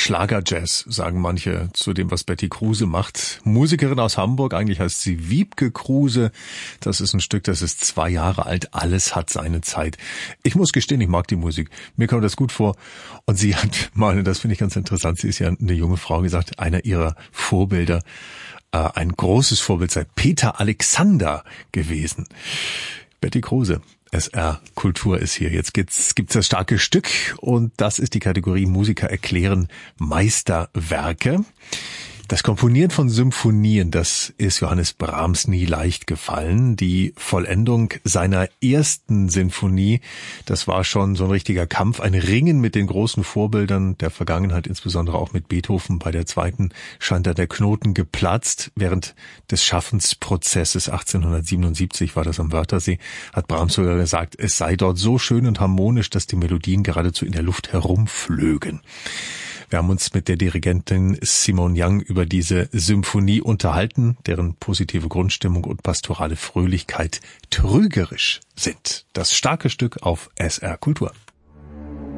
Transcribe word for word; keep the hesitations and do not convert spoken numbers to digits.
Schlagerjazz, sagen manche zu dem, was Betty Kruse macht. Musikerin aus Hamburg, eigentlich heißt sie Wiebke Kruse. Das ist ein Stück, das ist zwei Jahre alt. Alles hat seine Zeit. Ich muss gestehen, ich mag die Musik. Mir kommt das gut vor. Und sie hat mal, das finde ich ganz interessant, sie ist ja eine junge Frau, gesagt, einer ihrer Vorbilder, äh, ein großes Vorbild sei Peter Alexander gewesen. Betty Kruse. S R Kultur ist hier. Jetzt gibt's, gibt's das starke Stück und das ist die Kategorie Musiker erklären Meisterwerke. Das Komponieren von Symphonien, das ist Johannes Brahms nie leicht gefallen. Die Vollendung seiner ersten Sinfonie, das war schon so ein richtiger Kampf, ein Ringen mit den großen Vorbildern der Vergangenheit, insbesondere auch mit Beethoven. Bei der zweiten scheint da der Knoten geplatzt. Während des Schaffensprozesses achtzehnhundertsiebenundsiebzig war das am Wörthersee, hat Brahms sogar gesagt, es sei dort so schön und harmonisch, dass die Melodien geradezu in der Luft herumflögen. Wir haben uns mit der Dirigentin Simone Young über diese Symphonie unterhalten, deren positive Grundstimmung und pastorale Fröhlichkeit trügerisch sind. Das starke Stück auf S R Kultur.